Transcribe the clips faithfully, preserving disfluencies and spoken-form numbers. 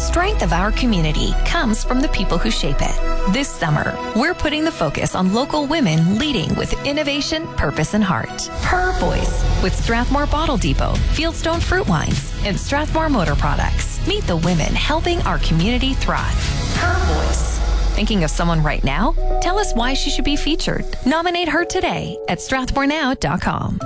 strength of our community comes from the people who shape it. This summer, we're putting the focus on local women leading with innovation, purpose, and heart. Her voice with Strathmore Bottle Depot, Fieldstone Fruit Wines, and Strathmore Motor Products. Meet the women helping our community thrive. Her voice. Thinking of someone right now? Tell us why she should be featured. Nominate her today at strathmore now dot com.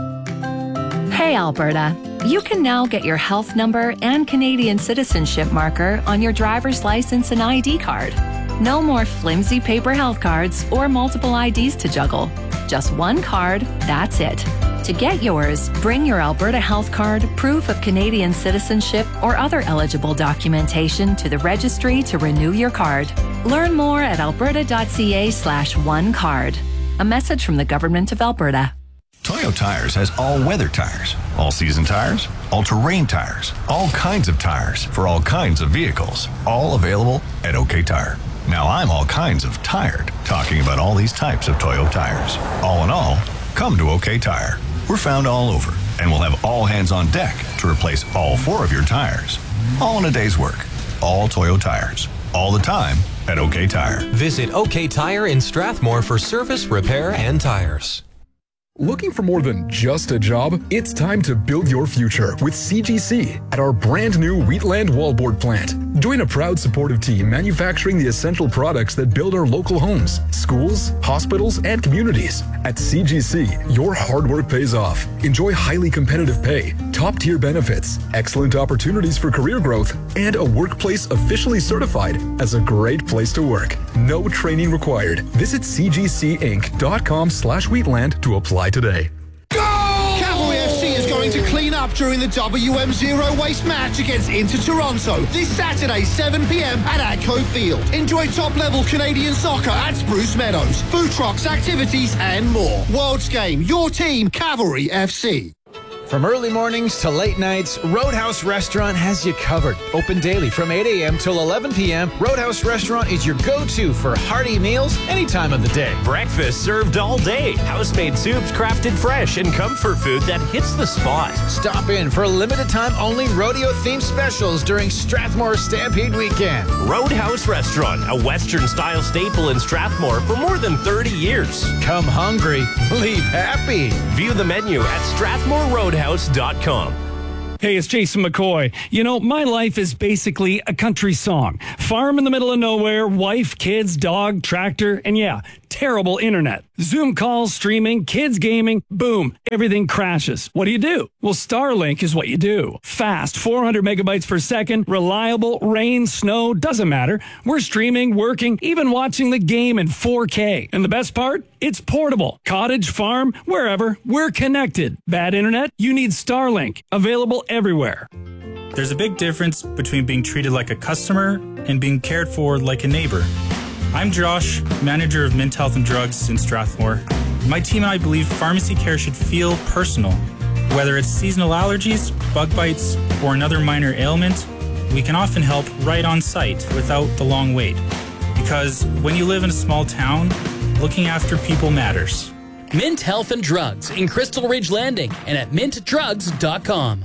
Hey, Alberta. You can now get your health number and Canadian citizenship marker on your driver's license and I D card. No more flimsy paper health cards or multiple I Ds to juggle. Just one card, that's it. To get yours, bring your Alberta Health Card, proof of Canadian citizenship, or other eligible documentation to the registry to renew your card. Learn more at alberta.ca slash one card. A message from the Government of Alberta. Toyo Tires has all-weather tires, all-season tires, all-terrain tires, all kinds of tires for all kinds of vehicles, all available at OK Tire. Now I'm all kinds of tired talking about all these types of Toyo tires. All in all, come to OK Tire. We're found all over, and we'll have all hands on deck to replace all four of your tires. All in a day's work. All Toyo tires. All the time at OK Tire. Visit OK Tire in Strathmore for service, repair, and tires. Looking for more than just a job? It's time to build your future with C G C at our brand new Wheatland Wallboard plant. Join a proud supportive team manufacturing the essential products that build our local homes, schools, hospitals, and communities. At C G C, your hard work pays off. Enjoy highly competitive pay, top-tier benefits, excellent opportunities for career growth, and a workplace officially certified as a great place to work. No training required. Visit c g c inc dot com slash wheatland to apply today. Go! Cavalry F C is going to clean up during the W M Zero Waste match against Inter Toronto this Saturday, seven p.m. at Atco Field. Enjoy top-level Canadian soccer at Spruce Meadows, food trucks, activities, and more. World's Game, your team, Cavalry F C. From early mornings to late nights, Roadhouse Restaurant has you covered. Open daily from eight a.m. till eleven p.m., Roadhouse Restaurant is your go-to for hearty meals any time of the day. Breakfast served all day. House-made soups crafted fresh and comfort food that hits the spot. Stop in for limited time only rodeo-themed specials during Strathmore Stampede Weekend. Roadhouse Restaurant, a Western-style staple in Strathmore for more than thirty years. Come hungry, leave happy. View the menu at strathmore roadhouse dot com. Hey, it's Jason McCoy. You know, my life is basically a country song. Farm in the middle of nowhere, wife, kids, dog, tractor, and yeah, terrible internet. Zoom calls, streaming, kids gaming, boom, everything crashes. What do you do? Well, Starlink is what you do. Fast, four hundred megabytes per second, reliable, rain, snow, doesn't matter. We're streaming, working, even watching the game in four K. And the best part? It's portable. Cottage, farm, wherever, we're connected. Bad internet? You need Starlink. Available everywhere. There's a big difference between being treated like a customer and being cared for like a neighbor. I'm Josh, manager of Mint Health and Drugs in Strathmore. My team and I believe pharmacy care should feel personal. Whether it's seasonal allergies, bug bites, or another minor ailment, we can often help right on site without the long wait. Because when you live in a small town, looking after people matters. Mint Health and Drugs in Crystal Ridge Landing and at mint drugs dot com.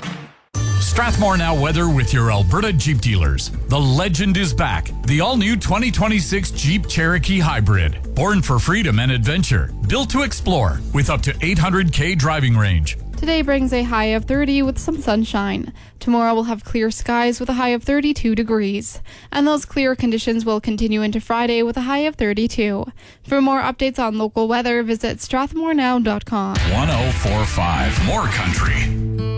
Strathmore Now weather with your Alberta Jeep dealers. The legend is back. The all-new twenty twenty-six Jeep Cherokee Hybrid. Born for freedom and adventure. Built to explore with up to eight hundred K driving range. Today brings a high of thirty with some sunshine. Tomorrow we'll have clear skies with a high of thirty-two degrees. And those clear conditions will continue into Friday with a high of thirty-two. For more updates on local weather, visit strathmore now dot com. one oh four point five More Country.